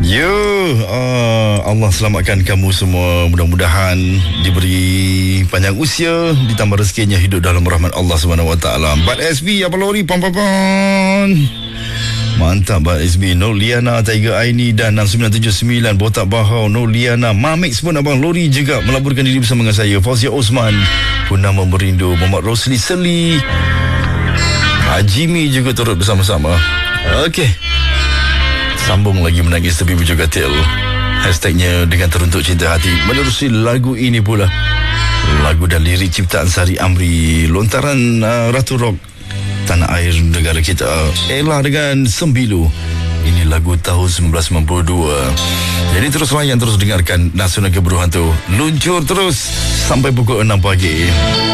Ya, Allah selamatkan kamu semua. Mudah-mudahan diberi panjang usia, ditambah rezekinya hidup dalam rahmat Allah SWT. Bat SB, apa lori, pam. Mantap Bat SB. Nur Liana, Tiger Aini dan 6979 Botak Bahau. Nur Liana, Mamix pun abang lori juga melaburkan diri bersama dengan saya. Fauzia Osman, Purnama Merindu, Muhammad Rosli Seli, Hajimi juga turut bersama-sama. Okey, sambung lagi menangis tepi bujur katil. Hashtagnya dengan teruntuk cinta hati. Menerusi lagu ini pula, lagu dan lirik ciptaan Sari Amri, lontaran Ratu Rock tanah air negara kita, Ella dengan Sembilu. Ini lagu tahun 1992. Jadi terus layan, terus dengarkan Nasional Keburu Hantu. Luncur terus sampai pukul 6 pagi.